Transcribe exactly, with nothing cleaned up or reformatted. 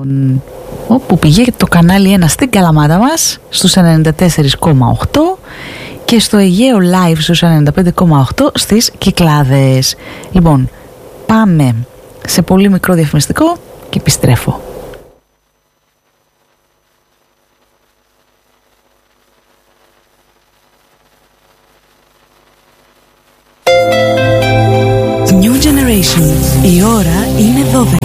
όπου πηγαίνει το κανάλι ένα στην Καλαμάτα μας στους ενενήντα τέσσερα κόμμα οκτώ και στο Αιγαίο Live στους ενενήντα πέντε κόμμα οκτώ στις Κυκλάδες. Λοιπόν, πάμε σε πολύ μικρό διαφημιστικό και επιστρέφω. New Generation. Η ώρα είναι δώδεκα.